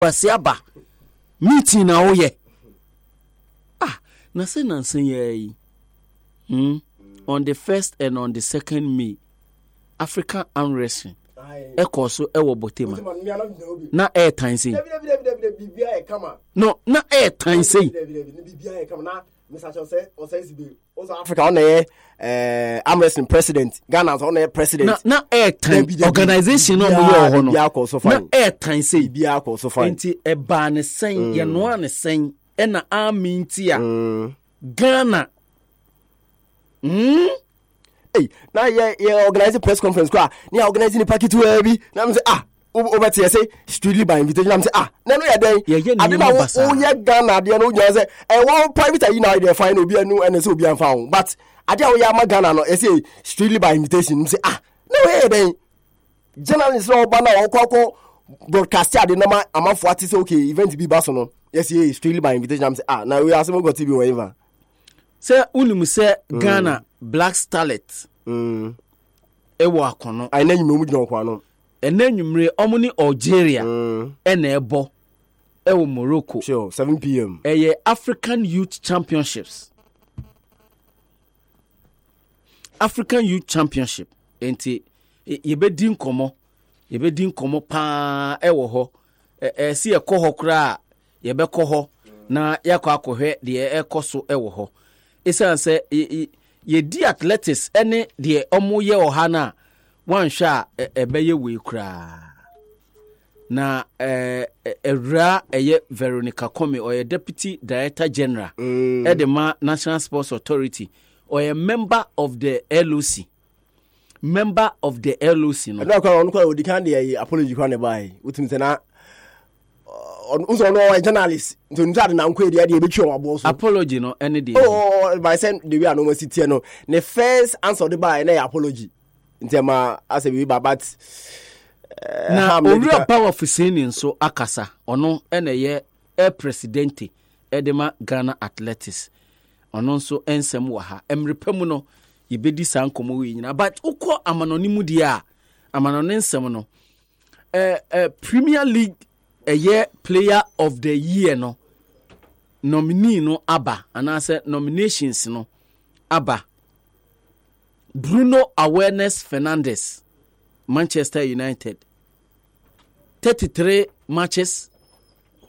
Basiaba meeting na oye. Na say nansen ye. On the 1st and on the 2nd May, African arm wrestling. Eko so ewo Botema. Na air time say. No, na air time say. Africa on the arm wrestling president. Ghana's on the president. Na air time organization no mo yo ho. Na air time say. Bia ko so fine. Enti e ba ne sen ye no ne sen e na army ntia. Ghana. Hey, now you organize a press conference. Now organizing the packet to heavy. Now I'm say over to say strictly by invitation. I'm say no yeah then. I don't know. Oh yeah, Ghana. They know you say. One private you know they find will be a new and so be found. But I tell you, my Ghana no. I say strictly by invitation. I'm say no yeah then. Journalists no banner or broadcaster. The number I'm for say okay event be Barcelona. Yes yeah strictly by invitation. I'm say now we are some got to be whatever. Say ulimu say Ghana Black Starlet ewo akono na nyumu gina kwano ena nyumre omuni Algeria ena ebo ewo Morocco sure 7 p.m. Eye African Youth Championships enti yebedi nkomo pa ewo ho si ekoho kra yebekọ ho na yakọ akọhwe de ekoso ewo ho esan se ye di athletics ene de omo ye oha na wan hwa ebeye we kra na Evra eye Veronica Kome or Deputy Director General Edema National Sports Authority or a member of the LOC no no kwa odi kan de apology kwa ne bai utim na unso no journalist to nzade na nkwa dia de betwe wabo so apology no any day by send the way I no sit here no the first answer the by na apology ntema as we babat na owura power for saying so akasa ono ene ye president edema Ghana Athletics ono nso ensem wa ha emrepam no yebedi sankomo we nyina but ukọ amanonimu dia amanonensem no Premier League a year player of the year no nominee no aba anase nominations no aba Bruno Awareness Fernandes Manchester United 33 matches